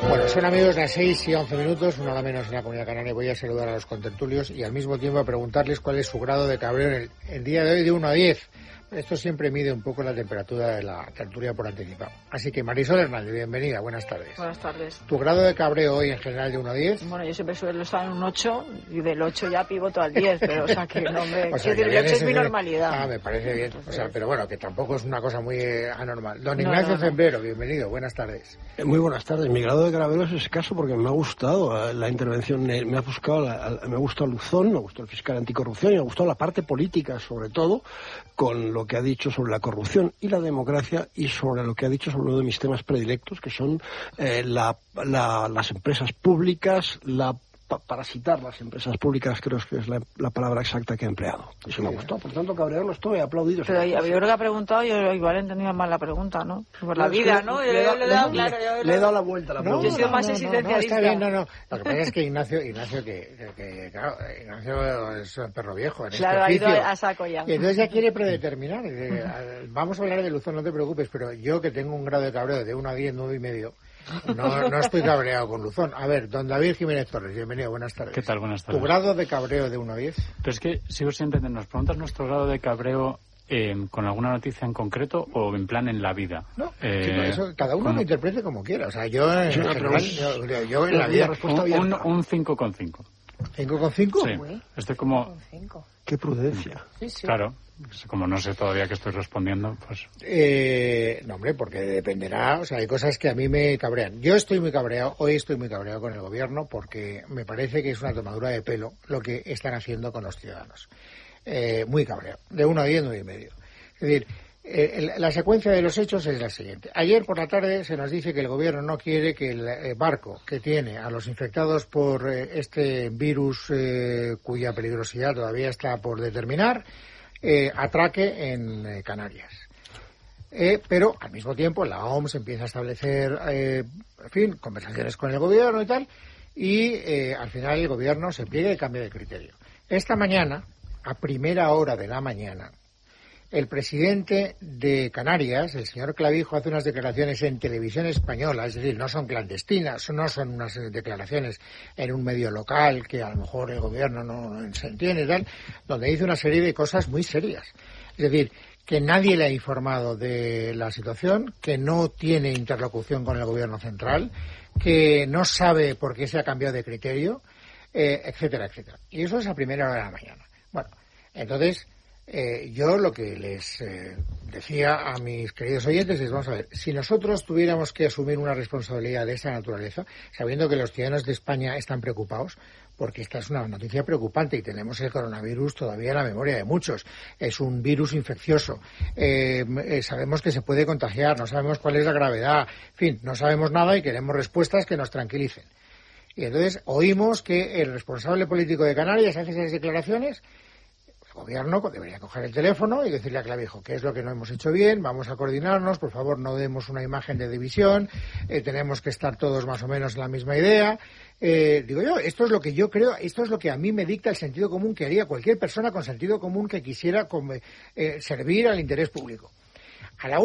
Bueno, son amigos las 6:11, una hora menos en la Comunidad Canaria. Voy a saludar a los contertulios y al mismo tiempo a preguntarles cuál es su grado de cabreo en el día de hoy de 1 a 10. Esto siempre mide un poco la temperatura de la tertulia por anticipado. Así que Marisol Hernández, bienvenida, buenas tardes. Buenas tardes. ¿Tu grado de cabreo hoy en general de 1 a 10? Bueno, yo siempre suelo estar en un 8 y del 8 ya pivoto al 10, pero o sea que no me... O sea, el 8 es mi normalidad. Ah, me parece bien. O sea, pero bueno, que tampoco es una cosa muy anormal. Don No, Ignacio no. Zembrero, bienvenido, buenas tardes. Muy buenas tardes. Mi grado de cabreo es escaso porque me ha gustado la intervención, me ha gustado Luzón, me gustó el fiscal anticorrupción y me gustó la parte política, sobre todo, con lo que ha dicho sobre la corrupción y la democracia y sobre lo que ha dicho sobre uno de mis temas predilectos, que son las empresas públicas, parasitar las empresas públicas, creo que es la palabra exacta que he empleado. Eso me gustó, por tanto, cabreado no estoy, he aplaudido. Pero yo creo que ha preguntado, yo igual he entendido mal la pregunta, ¿no? Por la vida, ¿no? Le he dado la vuelta a la pregunta. Yo he sido más existencialista. Está bien, no. Lo que pasa es que Ignacio claro, Ignacio es un perro viejo en Claro, este ha oficio. ido a saco ya. Y entonces ya quiere predeterminar. Vamos a hablar de Luzón, no te preocupes, pero yo que tengo un grado de cabreo de 1 a 10, 9,5, no estoy cabreado con Luzón. A ver, don David Jiménez Torres, bienvenido, buenas tardes. ¿Qué tal? Buenas tardes. ¿Tu grado de cabreo de 1 a 10? Pero es que sigo sin entender, ¿nos preguntas nuestro grado de cabreo con alguna noticia en concreto o en plan en la vida? No, eso cada uno lo interprete como quiera. O sea, yo en general, yo en la vida... Un 5,5. ¿5,5? Sí, estoy como... Qué prudencia. Sí. Claro, como no sé todavía que estoy respondiendo, pues... No, hombre, porque dependerá, o sea, hay cosas que a mí me cabrean. Yo estoy muy cabreado, hoy estoy muy cabreado con el gobierno porque me parece que es una tomadura de pelo lo que están haciendo con los ciudadanos. Muy cabreado, de 1 a 10, 9,5. Es decir, la secuencia de los hechos es la siguiente. Ayer por la tarde se nos dice que el gobierno no quiere que el barco que tiene a los infectados por este virus cuya peligrosidad todavía está por determinar, atraque en Canarias. Pero al mismo tiempo la OMS empieza a establecer, en fin, conversaciones con el gobierno y tal, y al final el gobierno se pliega y cambia de criterio. Esta mañana, a primera hora de la mañana, el presidente de Canarias, el señor Clavijo, hace unas declaraciones en televisión española, es decir, no son clandestinas, no son unas declaraciones en un medio local que a lo mejor el gobierno no se entiende y tal, donde dice una serie de cosas muy serias. Es decir, que nadie le ha informado de la situación, que no tiene interlocución con el gobierno central, que no sabe por qué se ha cambiado de criterio, etcétera, etcétera. Y eso es a primera hora de la mañana. Bueno, entonces... yo lo que les decía a mis queridos oyentes es, vamos a ver, si nosotros tuviéramos que asumir una responsabilidad de esta naturaleza, sabiendo que los ciudadanos de España están preocupados, porque esta es una noticia preocupante y tenemos el coronavirus todavía en la memoria de muchos, es un virus infeccioso, sabemos que se puede contagiar, no sabemos cuál es la gravedad, en fin, no sabemos nada y queremos respuestas que nos tranquilicen. Y entonces oímos que el responsable político de Canarias hace esas declaraciones. El gobierno debería coger el teléfono y decirle a Clavijo qué es lo que no hemos hecho bien, vamos a coordinarnos, por favor no demos una imagen de división, tenemos que estar todos más o menos en la misma idea. Digo yo, esto es lo que yo creo, esto es lo que a mí me dicta el sentido común que haría cualquier persona con sentido común que quisiera servir al interés público. A la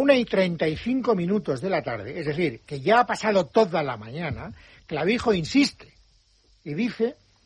1:35 de la tarde, es decir, que ya ha pasado toda la mañana, Clavijo insiste y dice